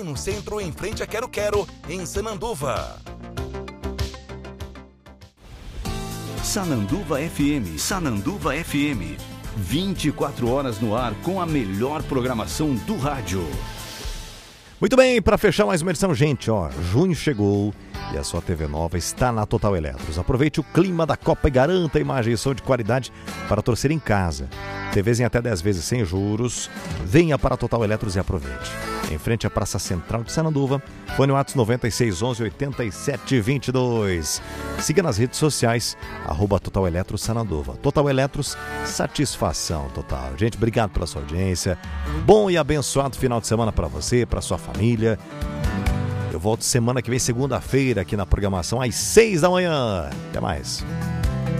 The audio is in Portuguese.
no centro, em frente a Quero Quero, em Sananduva. Sananduva FM. Sananduva FM. 24 horas no ar com a melhor programação do rádio. Muito bem, para fechar mais uma edição, gente, junho chegou e a sua TV nova está na Total Eletros. Aproveite o clima da Copa e garanta a imagem e som de qualidade para torcer em casa. TVs em até 10 vezes sem juros. Venha para a Total Eletros e aproveite. Em frente à Praça Central de Sananduva, fone WhatsApp 9611 8722. Siga nas redes sociais, @Total Eletros Sananduva. Total Eletros, satisfação total. Gente, obrigado pela sua audiência. Bom e abençoado final de semana para você, para sua família. Eu volto semana que vem, segunda-feira, aqui na programação, às 6 da manhã. Até mais.